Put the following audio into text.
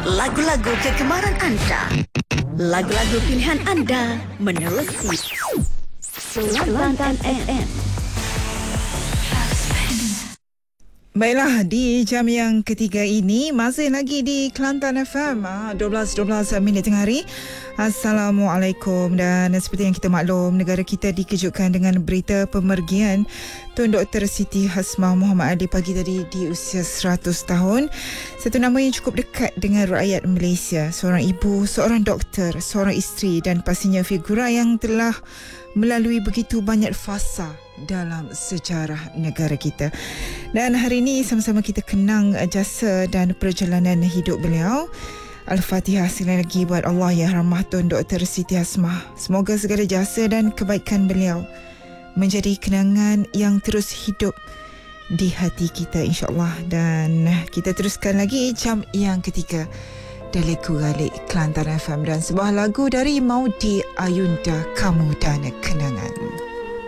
Lagu-lagu kegemaran anda, lagu-lagu pilihan anda menerusi Kelantan FM. Baiklah, di jam yang ketiga ini masih lagi di Kelantan FM 12 minit tengah hari. Assalamualaikum. Dan seperti yang kita maklum, negara kita dikejutkan dengan berita pemergian Tun Dr. Siti Hasmah Muhammad Ali pagi tadi di usia 100 tahun. Satu nama yang cukup dekat dengan rakyat Malaysia. Seorang ibu, seorang doktor, seorang isteri dan pastinya figura yang telah melalui begitu banyak fasa dalam sejarah negara kita. Dan hari ini sama-sama kita kenang jasa dan perjalanan hidup beliau. Al-Fatihah sekali lagi buat Allah yang rahmah Tun Dr. Siti Hasmah. Semoga segala jasa dan kebaikan beliau menjadi kenangan yang terus hidup di hati kita, insya-Allah. Dan kita teruskan lagi jam yang ketiga dari Galik Kelantan FM dan sebuah lagu dari Maudi Ayunda, Kamu dan Kenangan.